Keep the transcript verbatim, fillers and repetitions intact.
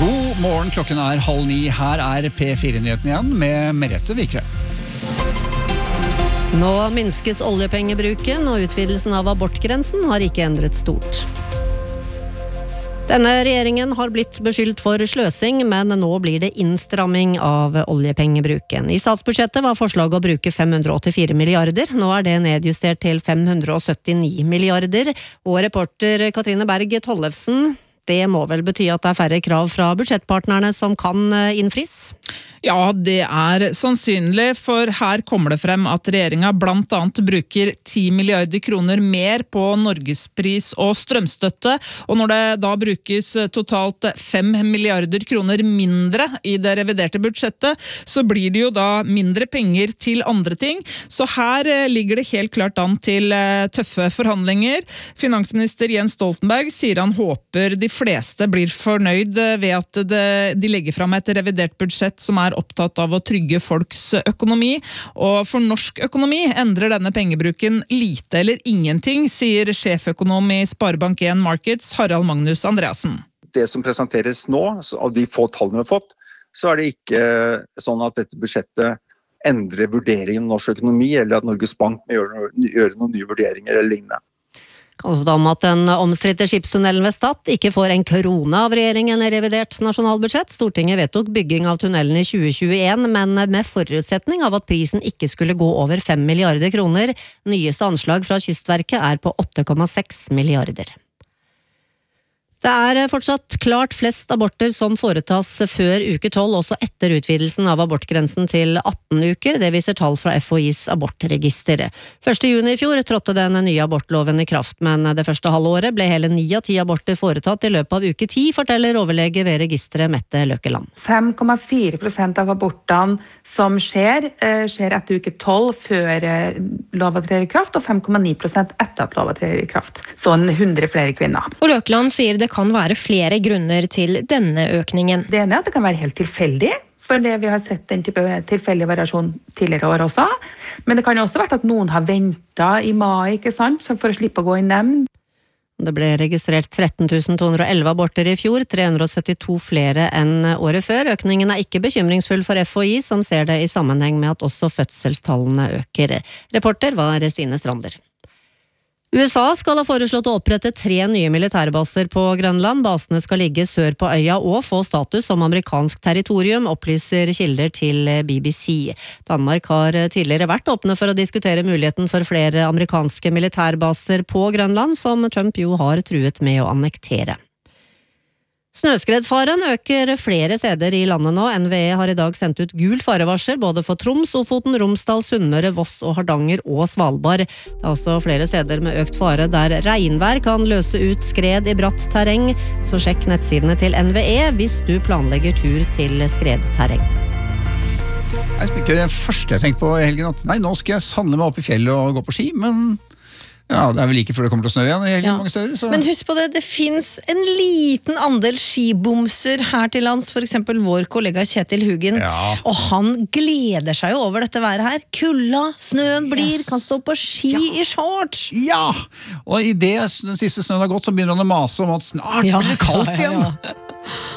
God morgen, klokken er halv ni. Her er P fire-nyheten igjen med Merete Vikre. Nå minskes oljepengebruken, og utvidelsen av abortgrensen har ikke endret stort. Denne regjeringen har blitt beskyldt for sløsing, men nå blir det innstramming av oljepengebruken. I statsbudsjettet var forslaget å bruke fem hundre og åttifire milliarder. Nå er det nedjustert til fem hundre og syttini milliarder. Og reporter Katrine Berg Tollefsen, det må vel bety at det er færre krav fra budsjettpartnerne som kan innfris? Ja, det er sannsynlig, for her kommer det frem at regjeringen blant annet bruker ti milliarder kroner mer på norgespris og strømstøtte, og når det da brukes totalt fem milliarder kroner mindre i det reviderte budsjettet, så blir det jo da mindre penger til andre ting. Så her ligger det helt klart an til tøffe forhandlinger. Finansminister Jens Stoltenberg sier han håper de fleste blir fornøyd ved at det, de legger frem et revidert budsjett som er opptatt av å trygge folks økonomi, og for norsk økonomi endrer denne pengebruken lite eller ingenting, sier sjeføkonom i Sparebank en Markets, Harald Magnus Andreasen. Det som presenteres nå, av de få tallene vi har fått, så er det ikke sånn at dette budsjettet endrer vurderingen av norsk økonomi, eller at Norges Bank må gjøre, gjøre noen nye vurderinger eller lignende. Kallet om at den omstridte skipstunnelen ved Stad ikke får en krone av regjeringen i revidert nasjonalbudsjett. Stortinget vedtok bygging av tunnelen i tjue tjueen, men med forutsetning av at prisen ikke skulle gå over fem milliarder kroner. Nyeste anslag fra Kystverket er på åtte komma seks milliarder. Det er fortsatt klart flest aborter som foretas før uke tolv, også etter utvidelsen av abortgrensen til atten uker. Det viser tall fra F H I's abortregister. første juni i fjor trådte den nye abortloven i kraft, men det første halvåret ble hele ni av ti aborter foretatt i løpet av uke ti, forteller overlege ved registeret Mette Løkkeland. fem komma fire prosent av abortene som skjer, skjer etter uke tolv før loven trer i kraft, og fem komma ni prosent etter at loven trer i kraft. Sånn hundre flere kvinner. Og Løkkeland sier det kan være flere grunner til denne økningen. Det ene er at det kan være helt tilfeldig, for det vi har sett den type tilfeldig variasjon tidligere år også. Men det kan jo også være at noen har ventet i mai, ikke sant, så for å slippe å gå i nemnd. Det ble registrert tretten tusen to hundre og elleve aborter i fjor, tre hundre og syttito flere enn året før. Økningen er ikke bekymringsfull for F H I, som ser det i sammenheng med at også fødselstallene øker. Reporter var Stine Strander. U S A skal ha foreslått å opprette tre nye militærbaser på Grønland. Basene skal ligge sør på øya og få status som amerikansk territorium, opplyser kilder til B B C. Danmark har tidligere vært åpne for å diskutere muligheten for flere amerikanske militærbaser på Grønland, som Trump jo har truet med å annektere. Snøskredfaren øker flere steder i landet nå. N V E har i dag sendt ut gult farevarsel både for Troms, Ofoten, Romsdal, Sunnmøre, Voss og Hardanger og Svalbard. Det er også flere steder med økt fare der regnvær kan løse ut skred i bratt terreng, så sjekk nettsidene til N V E hvis du planlegger tur til skredterreng. Jeg skal ikke det første jeg tenker på i helgen, at nei, nå skal jeg sandle meg opp i fjellet og gå på ski, men ja, det er vel like før det kommer til å snø igjen i helgen, ja. Mange steder. Så. Men husk på det, det finnes en liten andel skibomser her til lands, for eksempel vår kollega Kjetil Huggen, ja. Og han gleder seg jo over dette været her. Kulda, snøen blir, yes. Kan stå på ski ja. I shorts. Ja, og i det den siste snøen har gått, så begynner han å mase om at snart ja. blir det kaldt igjen. Ja, ja, ja.